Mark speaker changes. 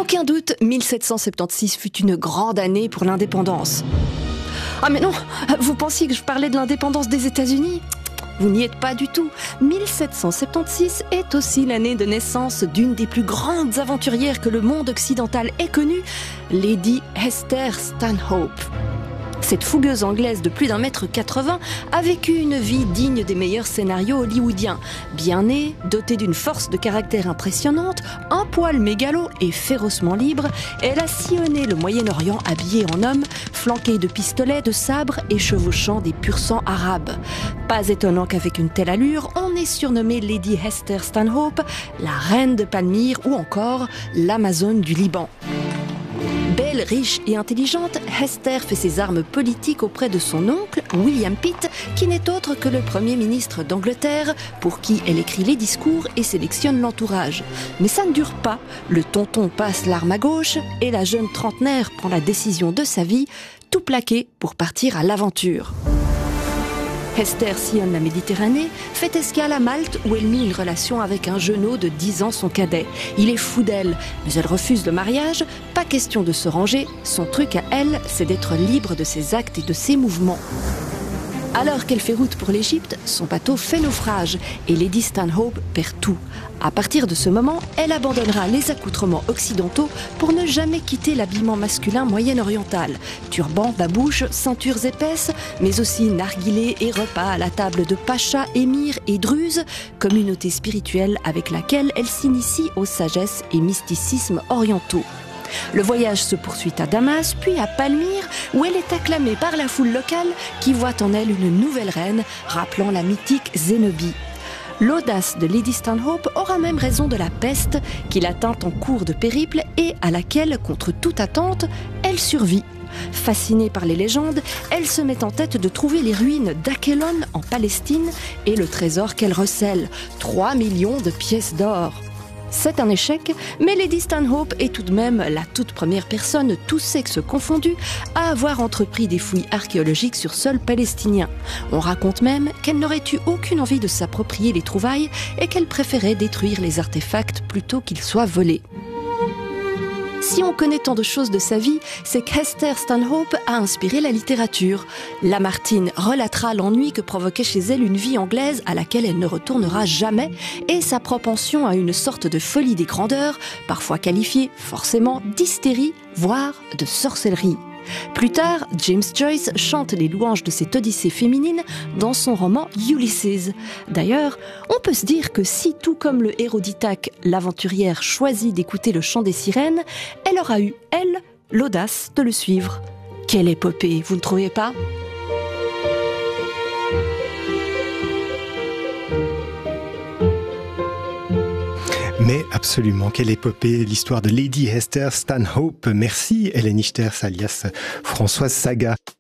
Speaker 1: Aucun doute, 1776 fut une grande année pour l'indépendance. Ah mais non, vous pensiez que je parlais de l'indépendance des États-Unis ? Vous n'y êtes pas du tout. 1776 est aussi l'année de naissance d'une des plus grandes aventurières que le monde occidental ait connue, Lady Hester Stanhope. Cette fougueuse anglaise de plus d'1,80 m a vécu une vie digne des meilleurs scénarios hollywoodiens. Bien née, dotée d'une force de caractère impressionnante, un poil mégalo et férocement libre, elle a sillonné le Moyen-Orient habillée en homme, flanquée de pistolets, de sabres et chevauchant des pur-sang arabes. Pas étonnant qu'avec une telle allure, on ait surnommé Lady Hester Stanhope la reine de Palmyre ou encore l'Amazone du Liban. Belle, riche et intelligente, Hester fait ses armes politiques auprès de son oncle, William Pitt, qui n'est autre que le Premier ministre d'Angleterre, pour qui elle écrit les discours et sélectionne l'entourage. Mais ça ne dure pas, le tonton passe l'arme à gauche et la jeune trentenaire prend la décision de sa vie, tout plaqué pour partir à l'aventure. Hester sillonne la Méditerranée, fait escale à Malte où elle noue une relation avec un jeunot de 10 ans, son cadet. Il est fou d'elle, mais elle refuse le mariage, pas question de se ranger, son truc à elle, c'est d'être libre de ses actes et de ses mouvements. Alors qu'elle fait route pour l'Égypte, son bateau fait naufrage et Lady Stanhope perd tout. À partir de ce moment, elle abandonnera les accoutrements occidentaux pour ne jamais quitter l'habillement masculin moyen-oriental. Turban, babouche, ceintures épaisses, mais aussi narguilés et repas à la table de pachas, émirs et druzes, communauté spirituelle avec laquelle elle s'initie aux sagesses et mysticismes orientaux. Le voyage se poursuit à Damas, puis à Palmyre, où elle est acclamée par la foule locale qui voit en elle une nouvelle reine, rappelant la mythique Zénobie. L'audace de Lady Stanhope aura même raison de la peste qui l'atteint en cours de périple et à laquelle, contre toute attente, elle survit. Fascinée par les légendes, elle se met en tête de trouver les ruines d'Aquelon en Palestine et le trésor qu'elle recèle, 3 millions de pièces d'or. C'est un échec, mais Lady Stanhope est tout de même la toute première personne, tous sexes confondus, à avoir entrepris des fouilles archéologiques sur sol palestinien. On raconte même qu'elle n'aurait eu aucune envie de s'approprier les trouvailles et qu'elle préférait détruire les artefacts plutôt qu'ils soient volés. Si on connaît tant de choses de sa vie, c'est qu'Hester Stanhope a inspiré la littérature. Lamartine relatera l'ennui que provoquait chez elle une vie anglaise à laquelle elle ne retournera jamais et sa propension à une sorte de folie des grandeurs, parfois qualifiée forcément d'hystérie, voire de sorcellerie. Plus tard, James Joyce chante les louanges de cette odyssée féminine dans son roman Ulysses. D'ailleurs, on peut se dire que si, tout comme le héros d'Ithaque, l'aventurière choisit d'écouter le chant des sirènes, elle aura eu, elle, l'audace de le suivre. Quelle épopée, vous ne trouvez pas ?
Speaker 2: Mais absolument, quelle épopée, l'histoire de Lady Hester Stanhope. Merci Hélène Ichters alias Françoise Saga.